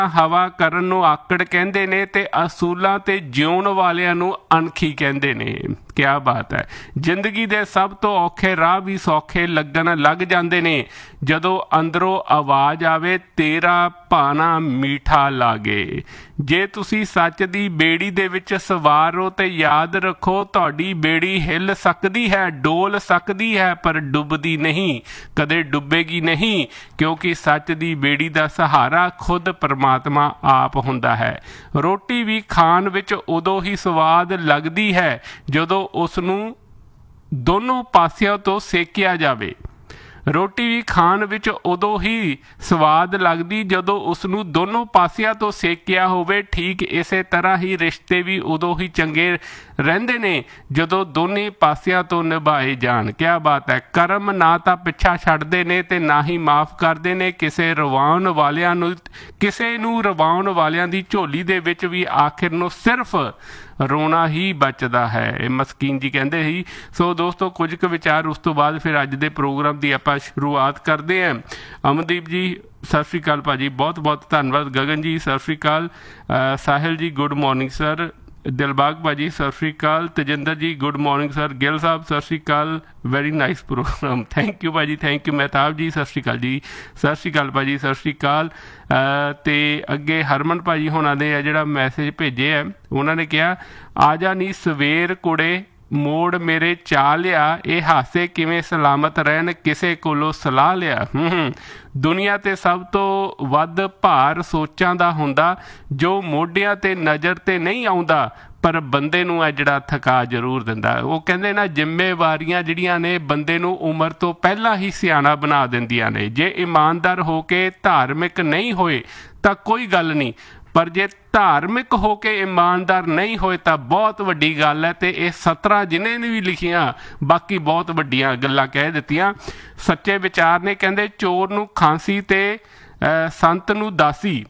ਹਵਾ ਕਰਨ ਨੂੰ ਆਕੜ ਕਹਿੰਦੇ ਨੇ ਤੇ ਅਸੂਲਾਂ ਤੇ ਜਿਉਣ ਵਾਲਿਆਂ ਨੂੰ ਅਣਖੀ ਕਹਿੰਦੇ ਨੇ। ਕਿਆ ਬਾਤ ਹੈ। ਜ਼ਿੰਦਗੀ ਦੇ ਸਭ ਤੋਂ ਔਖੇ ਰਾਹ ਵੀ ਸੌਖੇ ਲੱਗਣ ਲੱਗ ਜਾਂਦੇ ਨੇ ਜਦੋਂ ਅੰਦਰੋਂ ਆਵਾਜ਼ ਆਵੇ ਤੇਰਾ ਭਾਣਾ ਮੀਠਾ ਲਾਗੇ। ਜੇ ਤੁਸੀਂ ਸੱਚ ਦੀ ਬੇੜੀ ਦੇ ਵਿੱਚ ਸਵਾਰ ਹੋ ਤੇ ਯਾਦ ਰੱਖੋ ਤੁਹਾਡੀ ਬੇੜੀ ਹਿੱਲ ਸਕਦੀ ਹੈ, ਡੋਲ ਸਕਦੀ ਹੈ, ਪਰ ਡੁੱਬਦੀ ਨਹੀਂ, ਕਦੇ ਡੁੱਬੇਗੀ ਨਹੀਂ, ਕਿਉਂਕਿ ਸੱਚ ਦੀ ਬੇੜੀ ਦਾ ਸਹਾਰਾ ਖੁਦ ਪਰਮਾਤਮਾ ਆਪ ਹੁੰਦਾ ਹੈ। ਰੋਟੀ ਵੀ ਖਾਣ ਵਿੱਚ ਉਦੋਂ ਹੀ ਸਵਾਦ ਲੱਗਦੀ ਹੈ ਜਦੋਂ ਉਸ ਨੂੰ ਦੋਨੋਂ ਪਾਸਿਆਂ ਤੋਂ ਸੇਕਿਆ ਜਾਵੇ। ਰੋਟੀ ਵੀ ਖਾਣ ਵਿੱਚ ਉਦੋਂ ਹੀ ਸਵਾਦ ਲੱਗਦੀ ਜਦੋਂ ਉਸ ਨੂੰ ਦੋਨੋਂ ਪਾਸਿਆਂ ਤੋਂ ਸੇਕਿਆ ਹੋਵੇ। ਠੀਕ ਇਸੇ ਤਰ੍ਹਾਂ ਹੀ ਰਿਸ਼ਤੇ ਵੀ ਉਦੋਂ ਹੀ ਚੰਗੇ ਰਹਿੰਦੇ ਨੇ ਜਦੋਂ ਦੋਨੇ ਪਾਸਿਆਂ ਤੋਂ ਨਿਭਾਏ ਜਾਣ। ਕਿਆ ਬਾਤ ਹੈ। ਕਰਮ ਨਾ ਤਾਂ ਪਿੱਛਾ ਛੱਡਦੇ ਨੇ ਤੇ ਨਾ ਹੀ ਮਾਫ਼ ਕਰਦੇ ਨੇ। ਕਿਸੇ ਨੂੰ ਰਵਾਉਣ ਵਾਲਿਆਂ ਦੀ ਝੋਲੀ ਦੇ ਵਿੱਚ ਵੀ ਆਖਿਰ ਨੂੰ ਸਿਰਫ ਰੋਣਾ ਹੀ ਬਚਦਾ ਹੈ। ਇਹ ਮਸਕੀਨ ਜੀ ਕਹਿੰਦੇ ਸੀ। ਸੋ ਦੋਸਤੋ ਕੁਝ ਕੁ ਵਿਚਾਰ ਉਸ ਤੋਂ ਬਾਅਦ ਫਿਰ ਅੱਜ ਦੇ ਪ੍ਰੋਗਰਾਮ ਦੀ ਆਪਾਂ ਸ਼ੁਰੂਆਤ ਕਰਦੇ ਹਾਂ। ਅਮਨਦੀਪ ਜੀ ਸਤਿ ਸ਼੍ਰੀ ਅਕਾਲ ਭਾਜੀ, ਬਹੁਤ ਬਹੁਤ ਧੰਨਵਾਦ। ਗਗਨ ਜੀ ਸਤਿ ਸ਼੍ਰੀ ਅਕਾਲ। ਸਾਹਿਲ ਜੀ ਗੁੱਡ ਮੋਰਨਿੰਗ ਸਰ। ਦਿਲਬਾਗ ਭਾਜੀ ਸਤਿ ਸ਼੍ਰੀ ਅਕਾਲ। ਤਜਿੰਦਰ ਜੀ ਗੁੱਡ ਮੋਰਨਿੰਗ ਸਰ। ਗਿੱਲ ਸਾਹਿਬ ਸਤਿ ਸ਼੍ਰੀ ਅਕਾਲ। Very nice programme, thank you ਭਾਜੀ, ਥੈਂਕ ਯੂ। ਮਹਿਤਾਬ ਜੀ ਸਤਿ ਸ਼੍ਰੀ ਅਕਾਲ ਜੀ। ਸਤਿ ਸ਼੍ਰੀ ਅਕਾਲ ਭਾਜੀ, ਸਤਿ ਸ਼੍ਰੀ ਅਕਾਲ। ਅਤੇ ਅੱਗੇ ਹਰਮਨ ਭਾਜੀ ਹੋਣਾ ਨੇ ਆ ਜਿਹੜਾ ਮੈਸੇਜ ਭੇਜੇ ਹੈ, ਉਹਨਾਂ ਨੇ ਕਿਹਾ ਆ ਜਾ ਨੀ ਸਵੇਰ ਕੁੜੇ ਮੋੜ ਮੇਰੇ ਚਾਹ ਲਿਆ, ਇਹ ਹਾਸੇ ਕਿਵੇਂ ਸਲਾਮਤ ਰਹਿਣ ਕਿਸੇ ਕੋਲੋਂ ਸਲਾਹ ਲਿਆ। ਦੁਨੀਆ 'ਤੇ ਸਭ ਤੋਂ ਵੱਧ ਭਾਰ ਸੋਚਾਂ ਦਾ ਹੁੰਦਾ ਜੋ ਮੋਢਿਆਂ 'ਤੇ ਨਜ਼ਰ 'ਤੇ ਨਹੀਂ ਆਉਂਦਾ ਪਰ ਬੰਦੇ ਨੂੰ ਹੈ ਜਿਹੜਾ ਥਕਾ ਜ਼ਰੂਰ ਦਿੰਦਾ। ਉਹ ਕਹਿੰਦੇ ਨਾ ਜ਼ਿੰਮੇਵਾਰੀਆਂ ਜਿਹੜੀਆਂ ਨੇ ਬੰਦੇ ਨੂੰ ਉਮਰ ਤੋਂ ਪਹਿਲਾਂ ਹੀ ਸਿਆਣਾ ਬਣਾ ਦਿੰਦੀਆਂ ਨੇ। ਜੇ ਇਮਾਨਦਾਰ ਹੋ ਕੇ ਧਾਰਮਿਕ ਨਹੀਂ ਹੋਏ ਤਾਂ ਕੋਈ ਗੱਲ ਨਹੀਂ, ਪਰ ਜੇ ਧਾਰਮਿਕ ਹੋ ਕੇ ਇਮਾਨਦਾਰ ਨਹੀਂ ਹੋਏ ਤਾਂ ਬਹੁਤ ਵੱਡੀ ਗੱਲ ਹੈ। ਅਤੇ ਇਹ 17 ਜਿਹਨੇ ਨੇ ਵੀ ਲਿਖੀਆਂ ਬਾਕੀ ਬਹੁਤ ਵੱਡੀਆਂ ਗੱਲਾਂ ਕਹਿ ਦਿੱਤੀਆਂ। ਸੱਚੇ ਵਿਚਾਰ ਨੇ, ਕਹਿੰਦੇ ਚੋਰ ਨੂੰ ਖਾਂਸੀ ਅਤੇ ਸੰਤ ਨੂੰ ਦਾਸੀ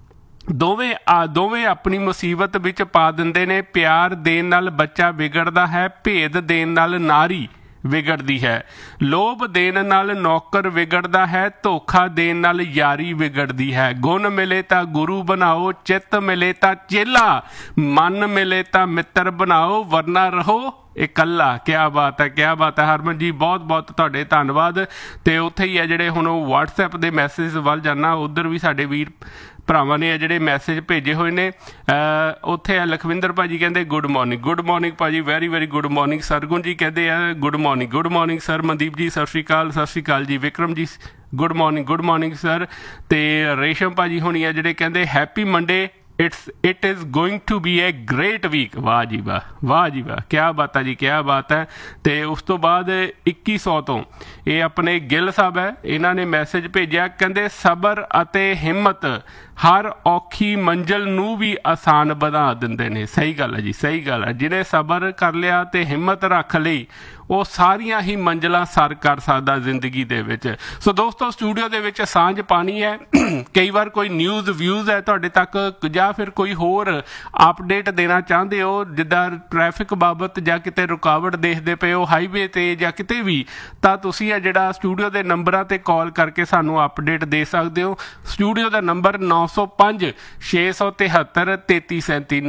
ਦੋਵੇਂ ਆਪਣੀ ਮੁਸੀਬਤ ਵਿੱਚ ਪਾ ਦਿੰਦੇ ਨੇ। ਪਿਆਰ ਦੇਣ ਨਾਲ ਬੱਚਾ ਵਿਗੜਦਾ ਹੈ, ਭੇਦ ਦੇਣ ਨਾਲ ਨਾਰੀ ਵਿਗੜਦੀ ਹੈ, ਲੋਭ ਦੇਣ ਨਾਲ ਨੌਕਰ ਵਿਗੜਦਾ ਹੈ, ਧੋਖਾ ਦੇਣ ਨਾਲ ਯਾਰੀ ਵਿਗੜਦੀ ਹੈ। ਗੁਣ ਮਿਲੇ ਤਾਂ ਗੁਰੂ ਬਣਾਓ, ਚਿੱਤ ਮਿਲੇ ਤਾਂ ਚੇਲਾ, ਮਨ ਮਿਲੇ ਤਾਂ ਮਿੱਤਰ ਬਣਾਓ, ਵਰਨਾ ਰਹੋ ਇਕੱਲਾ। ਕਿਆ ਬਾਤ ਹੈ, ਕਿਆ ਬਾਤ ਹੈ। ਹਰਮਨ ਜੀ ਬਹੁਤ ਬਹੁਤ ਤੁਹਾਡੇ ਧੰਨਵਾਦ। ਅਤੇ ਉੱਥੇ ਹੀ ਹੈ ਜਿਹੜੇ ਹੁਣ ਉਹ ਵਟਸਐਪ ਦੇ ਮੈਸੇਜ ਵੱਲ ਜਾਂਦਾ, ਉੱਧਰ ਵੀ ਸਾਡੇ ਵੀਰ ਭਰਾਵਾਂ ਨੇ ਜਿਹੜੇ ਮੈਸੇਜ ਭੇਜੇ ਹੋਏ ਨੇ। ਉੱਥੇ ਆ ਲਖਵਿੰਦਰ ਭਾਜੀ ਕਹਿੰਦੇ ਗੁੱਡ ਮਾਰਨਿੰਗ ਭਾਜੀ, ਵੈਰੀ ਵੈਰੀ ਗੁੱਡ ਮਾਰਨਿੰਗ। ਸਰਗੁਣ ਜੀ ਕਹਿੰਦੇ ਆ ਗੁੱਡ ਮਾਰਨਿੰਗ ਸਰ। ਮਨਦੀਪ ਜੀ ਸਤਿ ਸ਼੍ਰੀ ਅਕਾਲ ਜੀ। ਵਿਕਰਮ ਜੀ ਗੁੱਡ ਮਾਰਨਿੰਗ ਸਰ। ਅਤੇ ਰੇਸ਼ਮ ਭਾਜੀ ਹੋਣੀ ਆ ਜਿਹੜੇ ਕਹਿੰਦੇ happy Monday, it is going to B A grade week. ਵਾਹ ਜੀ ਵਾਹ, ਵਾਹ ਜੀ ਵਾਹ, ਕਿਆ ਬਾਤ ਹੈ ਜੀ, ਕਿਆ ਬਾਤ ਹੈ। ਅਤੇ ਉਸ ਤੋਂ ਬਾਅਦ 2100 ਤੋਂ ਇਹ ਆਪਣੇ ਗਿੱਲ ਸਾਹਿਬ ਹੈ, ਇਹਨਾਂ ਨੇ ਮੈਸੇਜ ਭੇਜਿਆ, ਕਹਿੰਦੇ ਸਬਰ ਅਤੇ ਹਿੰਮਤ ਹਰ ਔਖੀ ਮੰਜ਼ਿਲ ਨੂੰ ਵੀ ਆਸਾਨ ਬਣਾ ਦਿੰਦੇ ਨੇ। ਸਹੀ ਗੱਲ ਹੈ ਜੀ, ਸਹੀ ਗੱਲ ਹੈ। ਜਿਹਨੇ ਸਬਰ ਕਰ ਲਿਆ ਅਤੇ ਹਿੰਮਤ ਰੱਖ ਲਈ ਉਹ ਸਾਰੀਆਂ ਹੀ ਮੰਜ਼ਿਲਾਂ ਸਰ ਕਰ ਸਕਦਾ ਜ਼ਿੰਦਗੀ ਦੇ ਵਿੱਚ। ਸੋ ਦੋਸਤੋ ਸਟੂਡੀਓ ਦੇ ਵਿੱਚ ਸਾਂਝ ਪਾਣੀ ਹੈ। ਕਈ ਵਾਰ ਕੋਈ ਨਿਊਜ਼ ਵਿਊਜ਼ ਹੈ ਤੁਹਾਡੇ ਤੱਕ, ਜਾਂ ਫਿਰ ਕੋਈ ਹੋਰ ਅਪਡੇਟ ਦੇਣਾ ਚਾਹੁੰਦੇ ਹੋ, ਜਿੱਦਾਂ ਟ੍ਰੈਫਿਕ ਬਾਬਤ ਜਾਂ ਕਿਤੇ ਰੁਕਾਵਟ ਦੇਖਦੇ ਪਏ ਹੋ ਹਾਈਵੇ 'ਤੇ ਜਾਂ ਕਿਤੇ ਵੀ, ਤਾਂ ਤੁਸੀਂ ਹੈ ਜਿਹੜਾ ਸਟੂਡੀਓ ਦੇ ਨੰਬਰਾਂ 'ਤੇ ਕਾਲ ਕਰਕੇ ਸਾਨੂੰ ਅਪਡੇਟ ਦੇ ਸਕਦੇ ਹੋ। ਸਟੂਡੀਓ ਦਾ ਨੰਬਰ 905 673 3337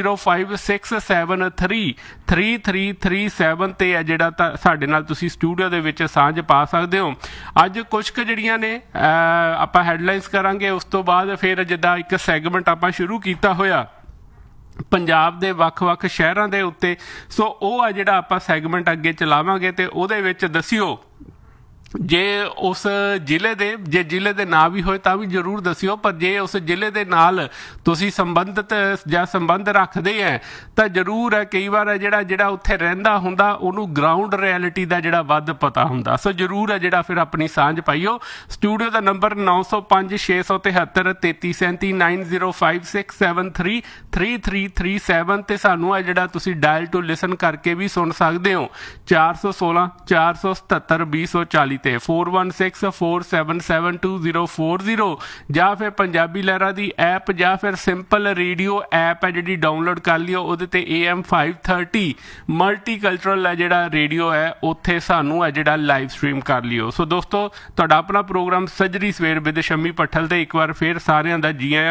9056733337 'ਤੇ ਹੈ ਜਿਹੜਾ ਤਾਂ ਸਾਡੇ ਨਾਲ ਤੁਸੀਂ ਸਟੂਡੀਓ ਦੇ ਵਿੱਚ ਸਾਂਝ ਪਾ ਸਕਦੇ ਹੋ। ਅੱਜ ਕੁਛ ਕੁ ਜਿਹੜੀਆਂ ਨੇ ਆਪਾਂ ਹੈਡਲਾਈਨਸ ਕਰਾਂਗੇ, ਉਸ ਤੋਂ ਬਾਅਦ ਫਿਰ ਜਿੱਦਾਂ ਇੱਕ ਸੈਗਮੈਂਟ ਆਪਾਂ ਸ਼ੁਰੂ ਕੀਤਾ ਹੋਇਆ ਪੰਜਾਬ ਦੇ ਵੱਖ-ਵੱਖ ਸ਼ਹਿਰਾਂ ਦੇ ਉੱਤੇ, ਸੋ ਉਹ ਆ ਜਿਹੜਾ ਆਪਾਂ ਸੈਗਮੈਂਟ ਅੱਗੇ ਚਲਾਵਾਂਗੇ। ਅਤੇ ਉਹਦੇ ਵਿੱਚ ਦੱਸਿਓ ਜੇ ਉਸ ਜ਼ਿਲ੍ਹੇ ਦੇ ਨਾਂ ਵੀ ਹੋਏ ਤਾਂ ਵੀ ਜ਼ਰੂਰ ਦੱਸਿਓ, ਪਰ ਜੇ ਉਸ ਜ਼ਿਲ੍ਹੇ ਦੇ ਨਾਲ ਤੁਸੀਂ ਸੰਬੰਧਿਤ ਜਾਂ ਸੰਬੰਧ ਰੱਖਦੇ ਹੈ ਤਾਂ ਜ਼ਰੂਰ ਹੈ। ਕਈ ਵਾਰ ਹੈ ਜਿਹੜਾ ਉੱਥੇ ਰਹਿੰਦਾ ਹੁੰਦਾ ਉਹਨੂੰ ਗਰਾਊਂਡ ਰਿਐਲਿਟੀ ਦਾ ਜਿਹੜਾ ਵੱਧ ਪਤਾ ਹੁੰਦਾ। ਸੋ ਜ਼ਰੂਰ ਹੈ ਜਿਹੜਾ ਫਿਰ ਆਪਣੀ ਸਾਂਝ ਪਾਈਓ। ਸਟੂਡੀਓ ਦਾ ਨੰਬਰ 905 673 3337 905673 3337 'ਤੇ ਸਾਨੂੰ ਹੈ ਜਿਹੜਾ ਤੁਸੀਂ ਡਾਇਲ ਟੂ ਲਿਸਨ ਕਰਕੇ ਵੀ ਸੁਣ ਸਕਦੇ ਹੋ। 416 477 2040 ਤੇ 4164772040 ਜਾਂ ਫਿਰ ਪੰਜਾਬੀ ਲਹਿਰਾਂ ਦੀ ਐਪ ਜਾਂ ਫਿਰ ਸਿੰਪਲ ਰੇਡੀਓ ਐਪ ਹੈ ਜਿਹੜੀ ਡਾਊਨਲੋਡ ਕਰ ਲਿਓ। ਉਹਦੇ 'ਤੇ AM 530 ਮਲਟੀਕਲਚਰਲ ਹੈ ਜਿਹੜਾ ਰੇਡੀਓ ਹੈ, ਉੱਥੇ ਸਾਨੂੰ ਹੈ ਜਿਹੜਾ ਲਾਈਵ ਸਟਰੀਮ ਕਰ ਲਿਓ। ਸੋ ਦੋਸਤੋ ਤੁਹਾਡਾ ਆਪਣਾ ਪ੍ਰੋਗਰਾਮ ਸੱਜਰੀ ਸਵੇਰ ਵਿਦ ਸ਼ੰਮੀ ਭੱਠਲ 'ਤੇ ਇੱਕ ਵਾਰ ਫਿਰ ਸਾਰਿਆਂ ਦਾ ਜੀ ਆਇਆਂ।